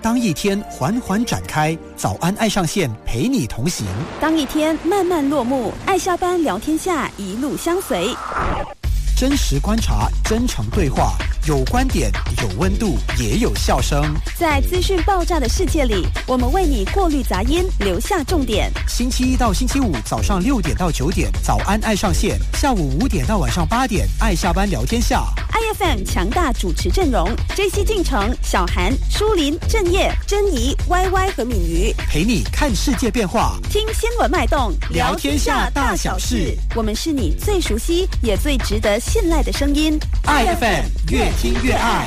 当一天缓缓展开，早安爱上线陪你同行。 当一天慢慢落幕，爱下班聊天下一路相随。 真实观察，真诚对话，有观点，有温度，也有笑声。 在资讯爆炸的世界里，我们为你过滤杂音，留下重点。 星期一到星期五早上6点到9点，早安爱上线；下午5点到晚上8点，爱下班聊天下。 IFM 强大主持阵容 ：JC 进城、小韩、舒林、郑业、珍妮、YY 和敏瑜， 陪你看世界变化， 听新闻脉动， 聊天下大小事。 我们是你最熟悉也最值得信赖的声音。 IFM 越听越爱。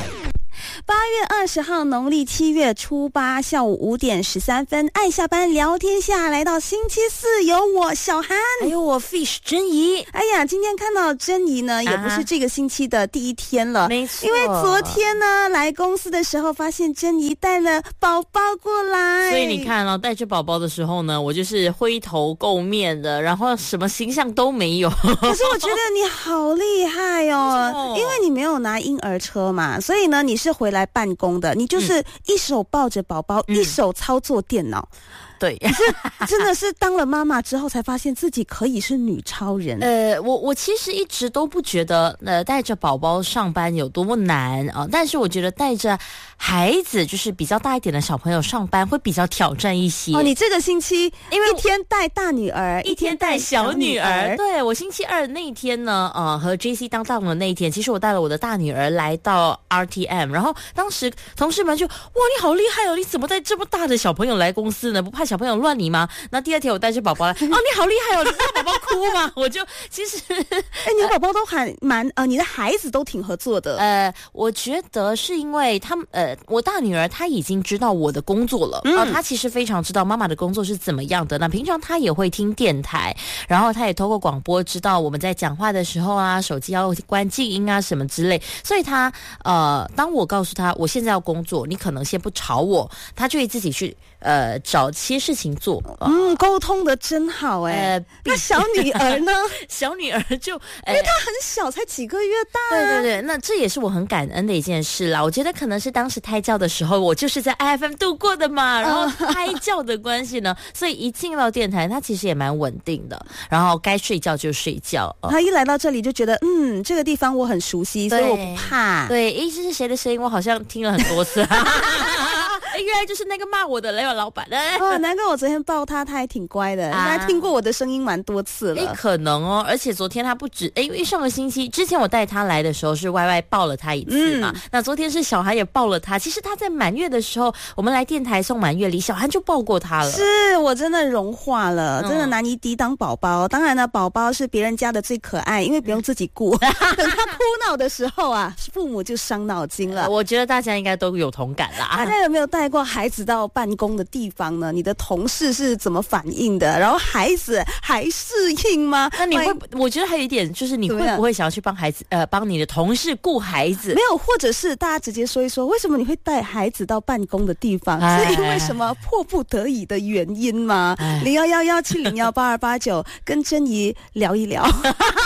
8月20号，农历7月初8，下午5点13分，爱下班聊天下来到星期四，有我小韩， 还有我 Fish 珍怡。 哎呀，今天看到珍怡呢，也不是这个星期的第一天了， 没错。 因为昨天呢来公司的时候，发现珍怡带了宝宝过来， 所以你看哦，带着宝宝的时候呢，我就是灰头垢面的，然后什么形象都没有。 可是我觉得你好厉害哦，因为你没有拿婴儿车嘛，所以呢，你是回来办公的，你就是一手抱着宝宝，一手操作电脑。 对， 真的是当了妈妈之后才发现自己可以是女超人。 我其实一直都不觉得带着宝宝上班有多么难啊，但是我觉得带着孩子就是比较大一点的小朋友上班会比较挑战一些。 哦，你这个星期因为一天带大女儿， 一天带小女儿。对，我星期二那一天呢，和 JC 当档的那一天，其实我带了我的大女儿来到 RTM， 然后当时同事们就哇，你好厉害哦，你怎么带这么大的小朋友来公司呢？不怕小朋友乱你吗？那第二天我带着宝宝来，哦，你好厉害哦，你怕宝宝哭吗？我就其实， 你的宝宝都还蛮你的孩子都挺合作的。 我觉得是因为他们我大女儿她已经知道我的工作了，她其实非常知道妈妈的工作是怎么样的。那平常她也会听电台，然后她也透过广播知道我们在讲话的时候啊，手机要关静音啊什么之类。所以她当我告诉她我现在要工作，你可能先不吵我，她就会自己去找些事情做。 沟通的真好哎。那小女儿呢？ 小女儿就因为她很小，才几个月大。 对对对，那这也是我很感恩的一件事啦。我觉得可能是当时胎教的时候，我就是在 IFM 度过的嘛，然后胎教的关系呢，所以一进到电台，她其实也蛮稳定的，然后该睡觉就睡觉。 她一来到这里就觉得这个地方我很熟悉，所以我不怕。 对，这是谁的声音？我好像听了很多次。原来就是那个骂我的老板。 难怪我昨天抱他还挺乖的，他听过我的声音蛮多次了。 可能哦，而且昨天他不止因为上个星期之前我带他来的时候是 YY 抱了他一次嘛，那昨天是小韩也抱了他。其实他在满月的时候，我们来电台送满月礼，小韩就抱过他了。 是我真的融化了，真的难以抵挡宝宝。当然呢，宝宝是别人家的最可爱，因为不用自己顾。等他哭闹的时候啊，父母就伤脑筋了。 我觉得大家应该都有同感啦。 大家有没有带过孩子到办公的地方呢？你的同事是怎么反应的？然后孩子还适应吗？ 那你会，我觉得还有一点就是你会不会想要去帮孩子帮你的同事顾孩子？ 没有，或者是大家直接说一说，为什么你会带孩子到办公的地方？是因为什么迫不得已的原因吗？0111701829跟珍怡聊一聊。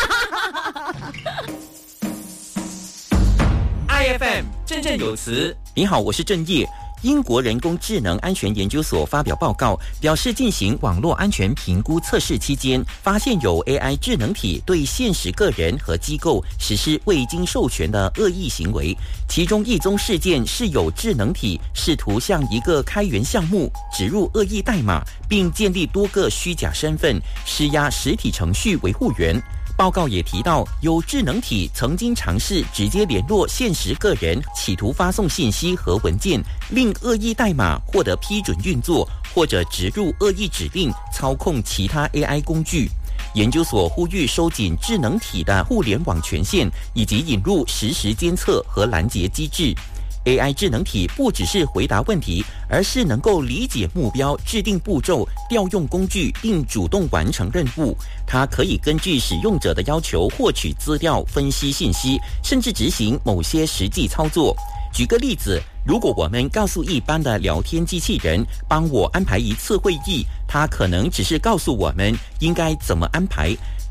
IFM 振振有词。你好，我是郑业。英国人工智能安全研究所发表报告，表示进行网络安全评估测试期间，发现有 AI 智能体对现实个人和机构实施未经授权的恶意行为。其中一宗事件是有智能体试图向一个开源项目植入恶意代码，并建立多个虚假身份，施压实体程序维护员。报告也提到，有智能体曾经尝试直接联络现实个人，企图发送信息和文件，令恶意代码获得批准运作，或者植入恶意指令，操控其他 AI 工具。研究所呼吁收紧智能体的互联网权限，以及引入实时监测和拦截机制。AI 智能体不只是回答问题，而是能够理解目标、制定步骤、调用工具，并主动完成任务。它可以根据使用者的要求获取资料、分析信息，甚至执行某些实际操作。举个例子，如果我们告诉一般的聊天机器人帮我安排一次会议，它可能只是告诉我们应该怎么安排。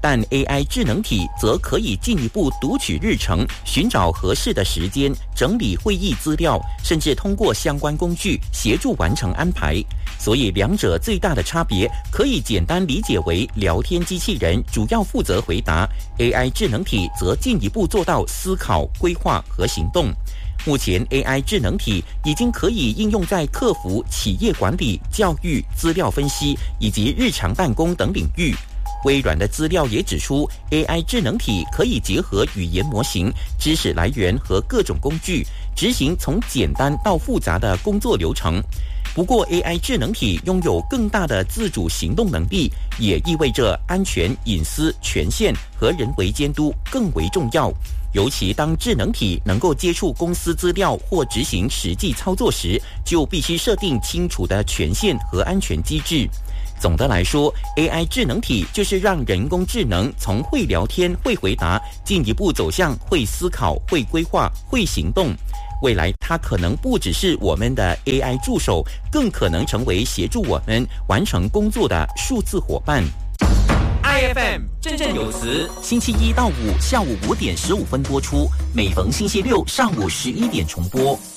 但 AI 智能体则可以进一步读取日程，寻找合适的时间，整理会议资料，甚至通过相关工具协助完成安排。所以两者最大的差别可以简单理解为，聊天机器人主要负责回答， AI 智能体则进一步做到思考、规划和行动。目前 AI 智能体已经可以应用在客服、企业管理、教育、资料分析以及日常办公等领域。微软的资料也指出， AI 智能体可以结合语言模型、知识来源和各种工具，执行从简单到复杂的工作流程。不过 AI 智能体拥有更大的自主行动能力，也意味着安全、隐私、权限和人为监督更为重要。尤其当智能体能够接触公司资料或执行实际操作时，就必须设定清楚的权限和安全机制。总的来说， AI 智能体就是让人工智能从会聊天、会回答，进一步走向会思考、会规划、会行动。未来它可能不只是我们的 AI 助手，更可能成为协助我们完成工作的数字伙伴。 IFM 振振有词， 星期一到五下午5点15分播出，每逢星期六上午11点重播。